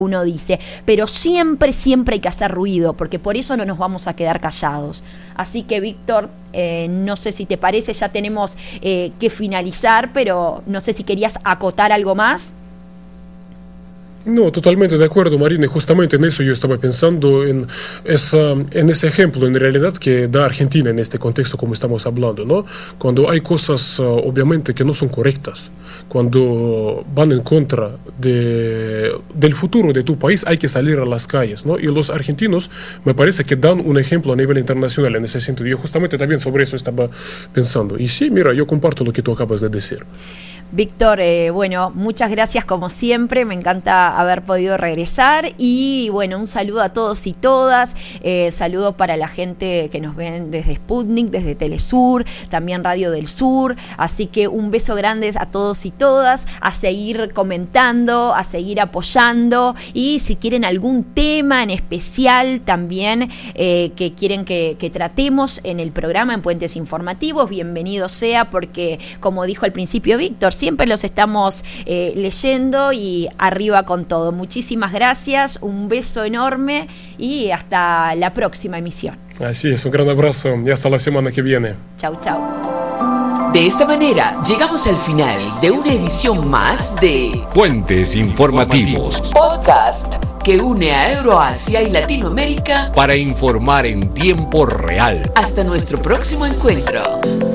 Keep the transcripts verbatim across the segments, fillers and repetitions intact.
uno dice, pero siempre, siempre hay que hacer ruido, porque por eso no nos vamos a quedar callados. Así que, Víctor, eh, no sé si te parece, ya tenemos eh, que finalizar, pero no sé si querías acotar algo más. No, totalmente de acuerdo, Marina. Justamente en eso yo estaba pensando, en, esa, en ese ejemplo, en realidad, que da Argentina en este contexto como estamos hablando, ¿no? Cuando hay cosas, uh, obviamente, que no son correctas, cuando van en contra de, del futuro de tu país, hay que salir a las calles, ¿no? Y los argentinos me parece que dan un ejemplo a nivel internacional en ese sentido. Yo justamente también sobre eso estaba pensando. Y sí, mira, yo comparto lo que tú acabas de decir. Víctor, eh, bueno, muchas gracias como siempre, me encanta haber podido regresar y bueno, un saludo a todos y todas, eh, saludo para la gente que nos ven desde Sputnik, desde Telesur, también Radio del Sur, así que un beso grande a todos y todas, a seguir comentando, a seguir apoyando y si quieren algún tema en especial también eh, que quieren que, que tratemos en el programa en Puentes Informativos, bienvenido sea porque como dijo al principio Víctor, siempre los estamos eh, leyendo y arriba con todo. Muchísimas gracias, un beso enorme y hasta la próxima emisión. Así es, un gran abrazo y hasta la semana que viene. Chau, chau. De esta manera llegamos al final de una edición más de Puentes Informativos, podcast que une a Euroasia y Latinoamérica para informar en tiempo real. Hasta nuestro próximo encuentro.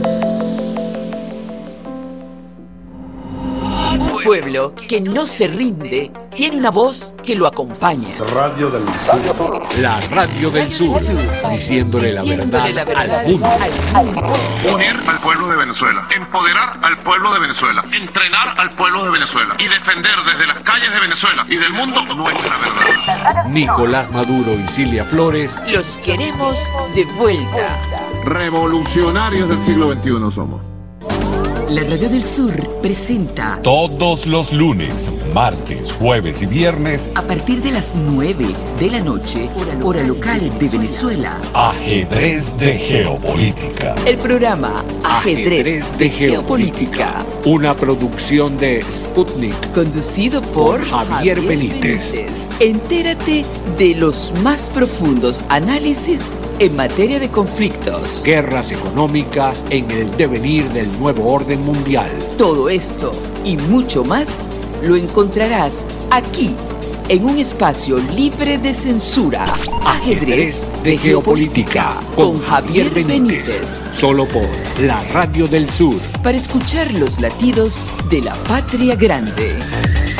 Pueblo que no se rinde tiene una voz que lo acompaña. Radio del Sur. La Radio del Sur, diciéndole la verdad, la verdad al mundo. al mundo. Unir al pueblo de Venezuela, empoderar al pueblo de Venezuela, entrenar al pueblo de Venezuela y defender desde las calles de Venezuela y del mundo nuestra verdad. Nicolás Maduro y Cilia Flores. Los queremos de vuelta. Revolucionarios del siglo veintiuno somos. La Radio del Sur presenta Todos los lunes, martes, jueves y viernes a partir de las nueve de la noche, hora local de Venezuela, Ajedrez de Geopolítica. el programa Ajedrez de Geopolítica, Una producción de Sputnik, conducido por Javier Benítez. Entérate de los más profundos análisis en materia de conflictos, guerras económicas en el devenir del nuevo orden mundial. todo esto y mucho más lo encontrarás aquí, en un espacio libre de censura. Ajedrez de Geopolítica con Javier Benítez. Solo por la Radio del Sur. Para escuchar los latidos de la patria grande.